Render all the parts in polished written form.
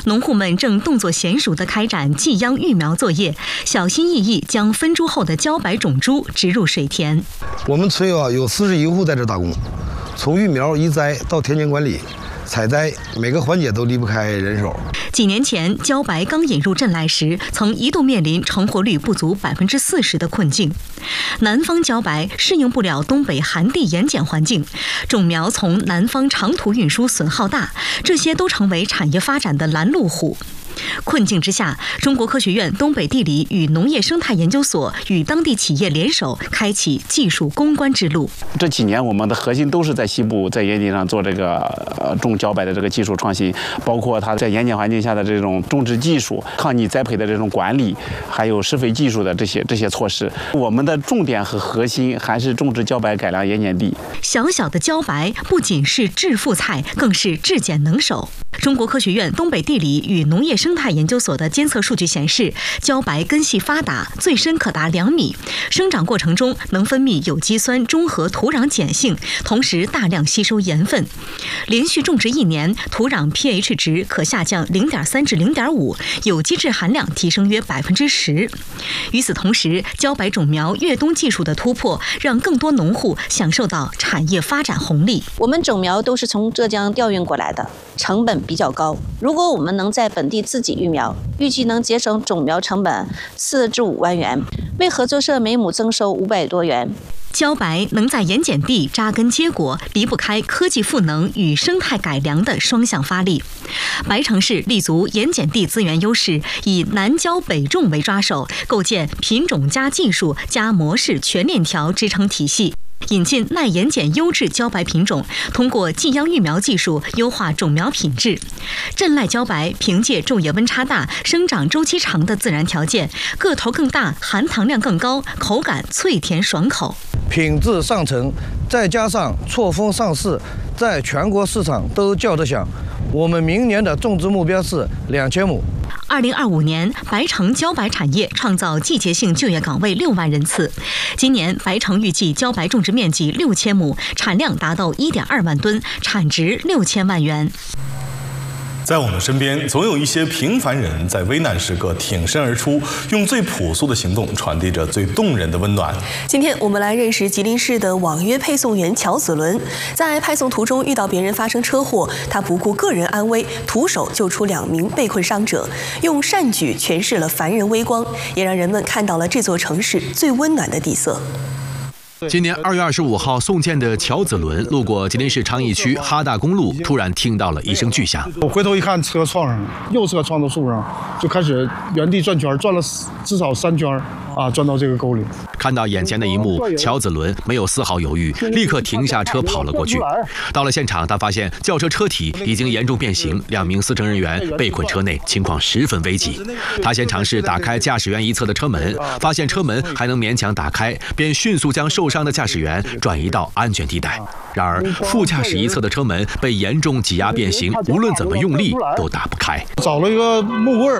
农户们正动作娴熟地开展寄秧育苗作业，小心翼翼将分株后的茭白种株植入水田。 我们村有41户在这打工，从育苗移栽到田间管理、采摘，每个环节都离不开人手。 几年前，茭白刚引入镇来时，曾一度面临成活率不足40%的困境。南方茭白适应不了东北寒地盐碱环境，种苗从南方长途运输损耗大，这些都成为产业发展的拦路虎。困境之下，中国科学院东北地理与农业生态研究所与当地企业联手，开启技术攻关之路。 这几年我们的核心都是在西部，在盐田上做这个种茭白的这个技术创新，包括它在盐碱环境下的这种种植技术、抗逆栽培的这种管理，还有施肥技术的这些措施。我们的重点和核心还是种植茭白改良盐碱地。 小小的茭白不仅是致富菜，更是质检能手。中国科学院东北地理与农业生态研究所的监测数据显示，茭白根系发达，最深可达2米，生长过程中能分泌有机酸中和土壤碱性，同时大量吸收盐分。连续种植1年，土壤 pH 值可下降0.3至0.5，有机质含量提升约10%。与此同时，茭白种苗越冬技术的突破，让更多农户享受到产业发展红利。 我们种苗都是从浙江调运过来的，成本比较高。如果我们能在本地自己育苗，预计能节省种苗成本4至5万元，为合作社每亩增收500多元。 茭白能在盐碱地扎根结果，离不开科技赋能与生态改良的双向发力。白城市立足盐碱地资源优势，以南浇北种为抓手，构建品种加技术加模式全链条支撑体系。引进耐盐碱优质茭白品种，通过寄秧育苗技术优化种苗品质。镇赖茭白凭借昼夜温差大、生长周期长的自然条件，个头更大，含糖量更高，口感脆甜爽口， 品质上乘，再加上错峰上市，在全国市场都叫得响。我们明年的种植目标是2000亩。 2025年，白城茭白产业创造季节性就业岗位6万人次。今年，白城预计茭白种植面积6000亩，产量达到1.2万吨，产值6000万元。 在我们身边，总有一些平凡人在危难时刻挺身而出，用最朴素的行动传递着最动人的温暖。 今天我们来认识吉林市的网约配送员乔子伦。在派送途中遇到别人发生车祸，他不顾个人安危，徒手救出2名被困伤者，用善举诠释了凡人微光，也让人们看到了这座城市最温暖的底色。 今年2月25号送件的乔子伦路过吉林市昌邑区哈大公路，突然听到了一声巨响。 我回头一看，车撞上了，右侧撞到树上，就开始原地转圈，转了至少3圈转到这个沟里。 看到眼前的一幕，乔子伦没有丝毫犹豫，立刻停下车跑了过去。到了现场，他发现轿车车体已经严重变形，2名司乘人员被困车内，情况十分危急。他先尝试打开驾驶员一侧的车门，发现车门还能勉强打开，便迅速将受伤的驾驶员转移到安全地带。然而，副驾驶一侧的车门被严重挤压变形，无论怎么用力都打不开。 找了一个木棍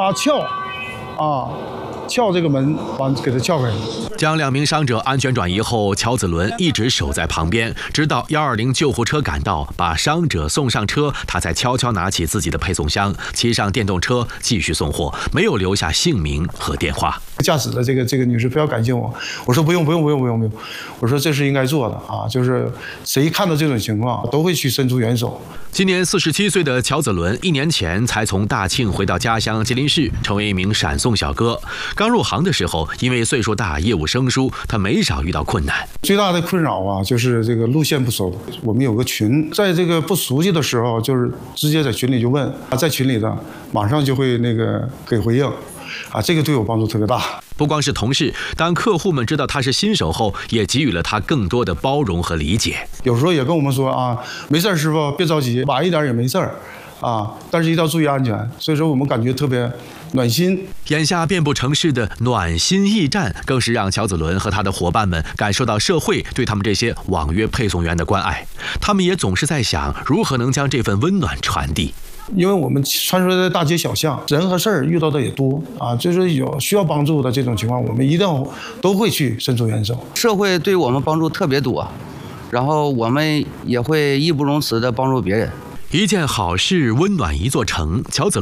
撬这个门，完给它撬开。 将2名伤者安全转移后，乔子伦一直守在旁边，直到120救护车赶到，把伤者送上车，他才悄悄拿起自己的配送箱，骑上电动车继续送货，没有留下姓名和电话。 驾驶的这个女士非要感谢我，我说不用，我说这是应该做的就是谁看到这种情况都会去伸出援手。 今年47岁的乔子伦1年前才从大庆回到家乡吉林市，成为一名闪送小哥。刚入行的时候，因为岁数大，业务生疏，他没少遇到困难。 最大的困扰就是这个路线不熟。我们有个群，在这个不熟悉的时候，就是直接在群里就问，在群里的马上就会给回应。这个对我帮助特别大。 不光是同事，当客户们知道他是新手后，也给予了他更多的包容和理解。 有时候也跟我们说没事师傅别着急，晚一点也没事但是一定要注意安全。所以说我们感觉特别暖心。 眼下遍布城市的暖心驿站，更是让乔子伦和他的伙伴们感受到社会对他们这些网约配送员的关爱。他们也总是在想，如何能将这份温暖传递。 因为我们穿梭在大街小巷，人和事儿遇到的也多就是有需要帮助的这种情况，我们一定都会去伸出援手。 社会对我们帮助特别多，然后我们也会义不容辞地帮助别人。 一件好事温暖一座城，乔子